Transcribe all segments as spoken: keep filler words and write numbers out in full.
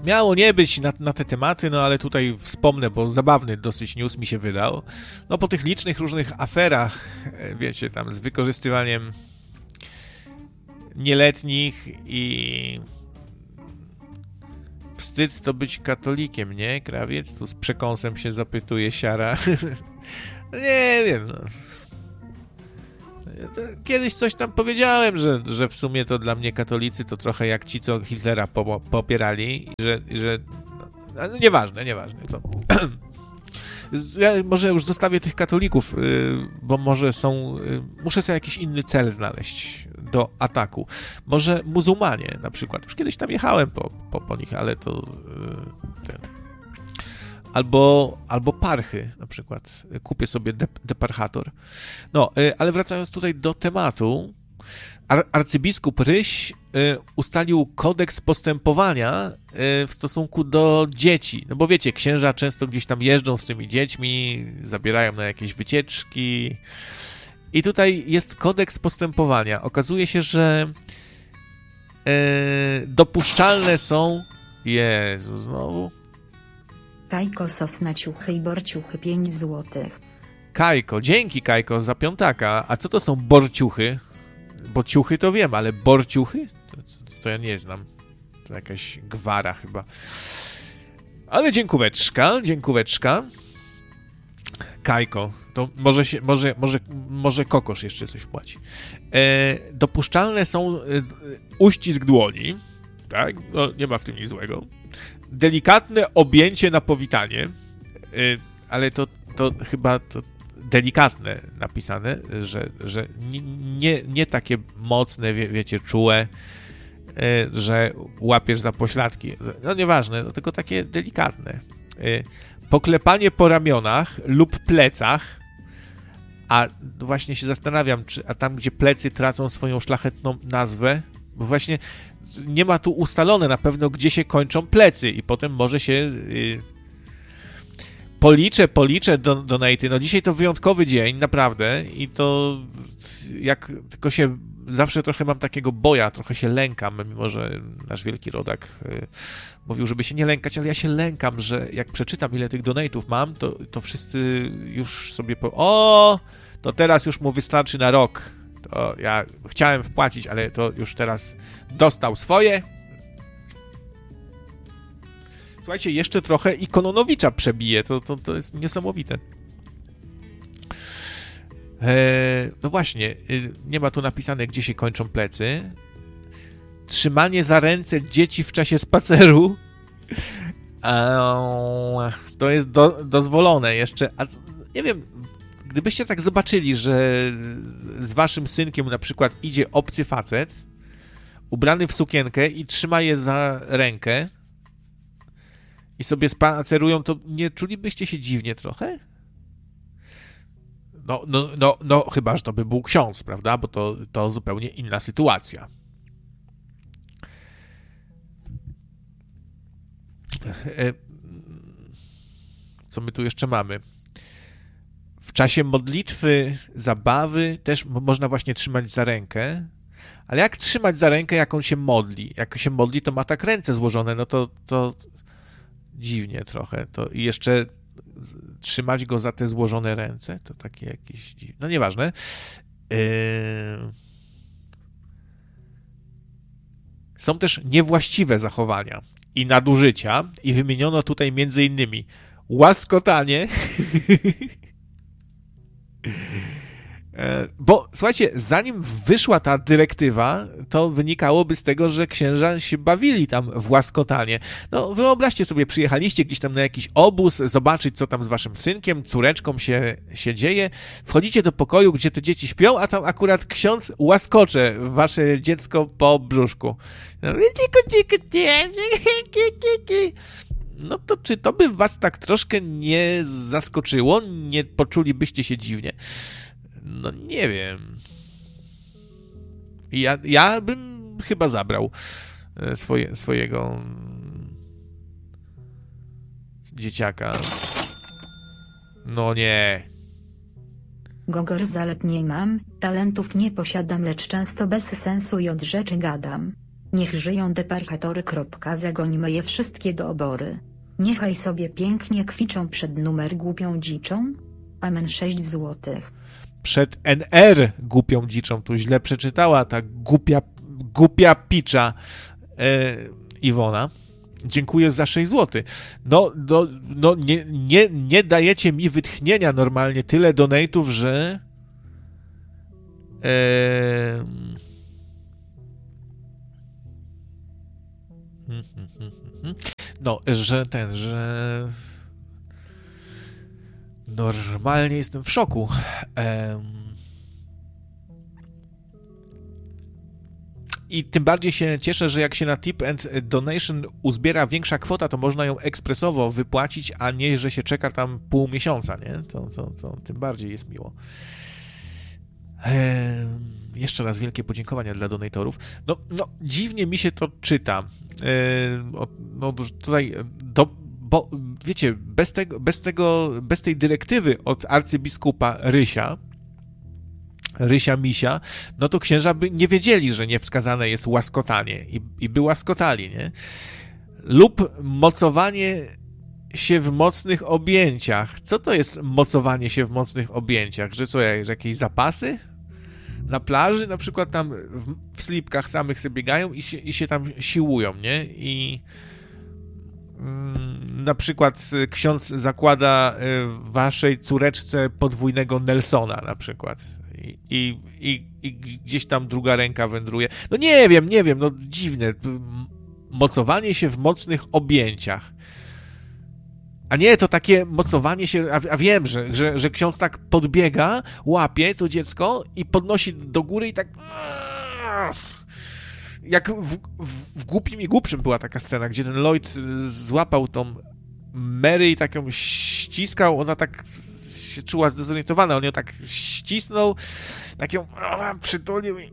miało nie być na, na te tematy, no ale tutaj wspomnę, bo zabawny dosyć news mi się wydał. No po tych licznych różnych aferach, wiecie, tam z wykorzystywaniem nieletnich i wstyd to być katolikiem, nie? Krawiec tu z przekąsem się zapytuje siara. Nie wiem, no. Kiedyś coś tam powiedziałem, że, że w sumie to dla mnie katolicy to trochę jak ci, co Hitlera po, popierali i że, że no, nieważne, nieważne to. Ja może już zostawię tych katolików, bo może są, muszę sobie jakiś inny cel znaleźć do ataku. Może muzułmanie na przykład, już kiedyś tam jechałem po, po, po nich, ale to ten. Albo, albo parchy na przykład. Kupię sobie de, deparchator. No, ale wracając tutaj do tematu, ar, arcybiskup Ryś y, ustalił kodeks postępowania y, w stosunku do dzieci. No bo wiecie, księża często gdzieś tam jeżdżą z tymi dziećmi, zabierają na jakieś wycieczki. I tutaj jest kodeks postępowania. Okazuje się, że y, dopuszczalne są... Jezu, znowu... Kajko, sosna, ciuchy i borciuchy pięć złotych. Kajko, dzięki Kajko za piątaka. A co to są borciuchy? Bo ciuchy to wiem, ale borciuchy? To, to, to ja nie znam. To jakaś gwara chyba. Ale dziękóweczka, dziękóweczka. Kajko, to może się, może, może, może kokosz jeszcze coś wpłaci. E, dopuszczalne są e, uścisk dłoni, tak? No, nie ma w tym nic złego. Delikatne objęcie na powitanie, yy, ale to, to chyba to delikatne napisane, że, że nie, nie takie mocne, wie, wiecie, czułe, yy, że łapiesz za pośladki. No nieważne, no, tylko takie delikatne. Yy, poklepanie po ramionach lub plecach, a właśnie się zastanawiam, czy a tam, gdzie plecy tracą swoją szlachetną nazwę, bo właśnie nie ma tu ustalone na pewno, gdzie się kończą plecy i potem może się yy, policzę, policzę do, donaty. No dzisiaj to wyjątkowy dzień, naprawdę, i to jak tylko się zawsze trochę mam takiego boja, trochę się lękam, mimo że nasz wielki rodak yy, mówił, żeby się nie lękać, ale ja się lękam, że jak przeczytam, ile tych donatów mam, to, to wszyscy już sobie po... O, to teraz już mu wystarczy na rok. To ja chciałem wpłacić, ale to już teraz dostał swoje. Słuchajcie, jeszcze trochę i Kononowicza przebije. To, to, to jest niesamowite. Eee, no właśnie, nie ma tu napisane, gdzie się kończą plecy. Trzymanie za ręce dzieci w czasie spaceru. Eee, to jest do, dozwolone jeszcze. A, nie wiem... Gdybyście tak zobaczyli, że z waszym synkiem na przykład idzie obcy facet, ubrany w sukienkę i trzyma je za rękę i sobie spacerują, to nie czulibyście się dziwnie trochę? No, no, no, no chyba, że to by był ksiądz, prawda? Bo to, to zupełnie inna sytuacja. Co my tu jeszcze mamy? W czasie modlitwy, zabawy też można właśnie trzymać za rękę, ale jak trzymać za rękę, jak on się modli? Jak się modli, to ma tak ręce złożone, no to, to dziwnie trochę. To i jeszcze trzymać go za te złożone ręce, to takie jakieś dziwne. No nieważne. Yy... Są też niewłaściwe zachowania i nadużycia i wymieniono tutaj między innymi łaskotanie. Bo słuchajcie, zanim wyszła ta dyrektywa, to wynikałoby z tego, że księża się bawili tam w łaskotanie. No wyobraźcie sobie, przyjechaliście gdzieś tam na jakiś obóz, zobaczyć, co tam z waszym synkiem, córeczką się, się dzieje. Wchodzicie do pokoju, gdzie te dzieci śpią, a tam akurat ksiądz łaskocze wasze dziecko po brzuszku. No to czy to by was tak troszkę nie zaskoczyło? Nie poczulibyście się dziwnie? No nie wiem. Ja, ja bym chyba zabrał swoje, swojego dzieciaka. No nie. Gogor zalet nie mam, talentów nie posiadam, lecz często bez sensu i od rzeczy gadam. Niech żyją deparchatory. Zagońmy je wszystkie do obory. Niechaj sobie pięknie kwiczą przed numer głupią dziczą. Amen. sześć złotych. Przed N R głupią dziczą, tu źle przeczytała ta głupia, głupia picza e, Iwona. Dziękuję za sześć złotych. No, no, no nie, nie, nie dajecie mi wytchnienia normalnie, tyle donate'ów, że e, no, że ten, że normalnie jestem w szoku. Um... I tym bardziej się cieszę, że jak się na Tip and Donation uzbiera większa kwota, to można ją ekspresowo wypłacić, a nie, że się czeka tam pół miesiąca, nie? To, to, to tym bardziej jest miło. Eee, jeszcze raz wielkie podziękowania dla donatorów. No, no dziwnie mi się to czyta. Eee, no tutaj, do, bo wiecie, bez tego, bez tego, bez tej dyrektywy od arcybiskupa Rysia, Rysia Misia, no to księża by nie wiedzieli, że niewskazane jest łaskotanie i, i by łaskotali, nie? Lub mocowanie się w mocnych objęciach. Co to jest mocowanie się w mocnych objęciach? Że co, że jakieś zapasy? Na plaży na przykład tam w, w slipkach samych sobie biegają i się, i się tam siłują, nie? I mm, na przykład ksiądz zakłada waszej córeczce podwójnego Nelsona na przykład. I, i, i, i gdzieś tam druga ręka wędruje. No nie wiem, nie wiem, no dziwne. Mocowanie się w mocnych objęciach. A nie, to takie mocowanie się, a, a wiem, że, że, że ksiądz tak podbiega, łapie to dziecko i podnosi do góry i tak... Jak w, w, w Głupim i Głupszym była taka scena, gdzie ten Lloyd złapał tą Mary i tak ją ściskał, ona tak się czuła zdezorientowana, on ją tak ścisnął, tak ją przytulił i...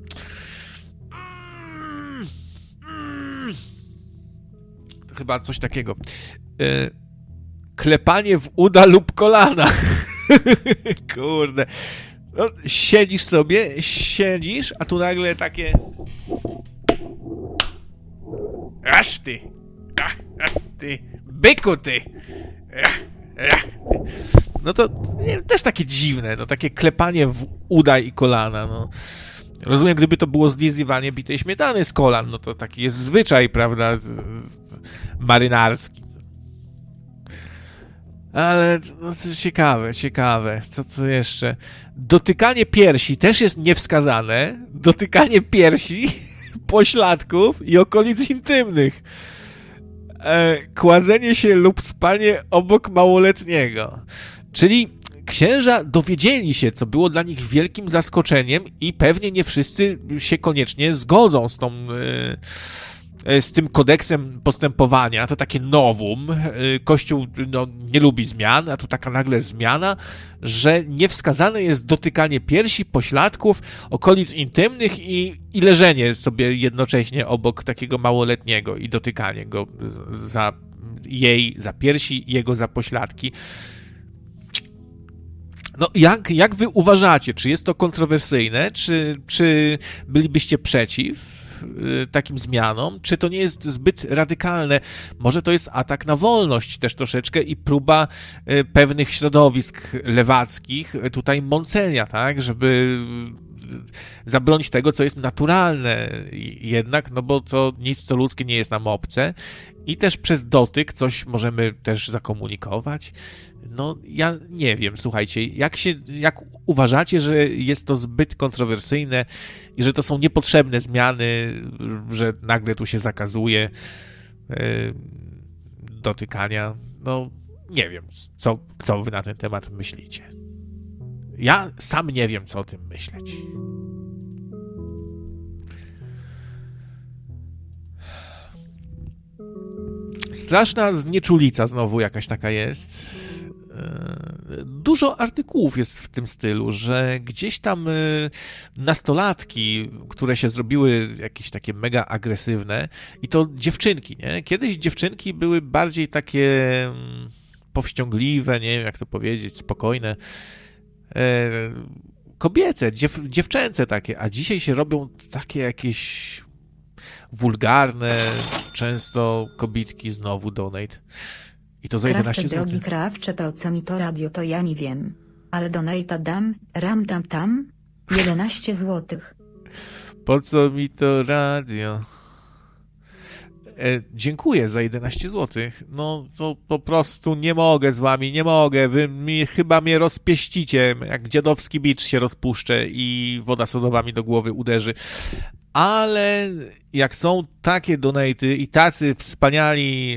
To chyba coś takiego. Klepanie w uda lub kolana. Kurde. No, siedzisz sobie, siedzisz, a tu nagle takie... Aż ty! Ach, ach, ty! Byku ty! Ach, ach. No to nie, też takie dziwne, no takie klepanie w uda i kolana, no. Rozumiem, gdyby to było zlizywanie bitej śmietany z kolan, no to taki jest zwyczaj, prawda, marynarski. Ale no, ciekawe, ciekawe, co co jeszcze? Dotykanie piersi też jest niewskazane. Dotykanie piersi, pośladków i okolic intymnych. E, kładzenie się lub spanie obok małoletniego. Czyli księża dowiedzieli się, co było dla nich wielkim zaskoczeniem i pewnie nie wszyscy się koniecznie zgodzą z tą... E, z tym kodeksem postępowania, to takie nowum. Kościół no, nie lubi zmian, a tu taka nagle zmiana, że niewskazane jest dotykanie piersi, pośladków, okolic intymnych i, i leżenie sobie jednocześnie obok takiego małoletniego i dotykanie go za jej, za piersi, jego za pośladki. No jak, jak wy uważacie? Czy jest to kontrowersyjne? Czy, czy bylibyście przeciw takim zmianom, czy to nie jest zbyt radykalne? Może to jest atak na wolność też troszeczkę i próba pewnych środowisk lewackich tutaj mącenia, tak, żeby zabronić tego, co jest naturalne jednak, no bo to nic, co ludzkie nie jest nam obce i też przez dotyk coś możemy też zakomunikować. No, ja nie wiem, słuchajcie, jak się, jak uważacie, że jest to zbyt kontrowersyjne i że to są niepotrzebne zmiany, że nagle tu się zakazuje yy, dotykania? No, nie wiem, co, co wy na ten temat myślicie. Ja sam nie wiem, co o tym myśleć. Straszna znieczulica znowu jakaś taka jest. Dużo artykułów jest w tym stylu, że gdzieś tam nastolatki, które się zrobiły jakieś takie mega agresywne i to dziewczynki, nie? Kiedyś dziewczynki były bardziej takie powściągliwe, nie wiem jak to powiedzieć, spokojne, kobiece, dziew, dziewczęce takie, a dzisiaj się robią takie jakieś wulgarne, często kobitki znowu donate. I to za jedenaście Krawcze, złotych. drogi krawcze, po co mi to radio, to ja nie wiem. Ale donate'a dam, ram tam tam, jedenaście złotych. Po co mi to radio? E, dziękuję za jedenaście złotych. No to po prostu nie mogę z wami, nie mogę. Wy mi, chyba mnie rozpieścicie, jak dziadowski bicz się rozpuszczę i woda sodowa mi do głowy uderzy. Ale jak są takie donaty i tacy wspaniali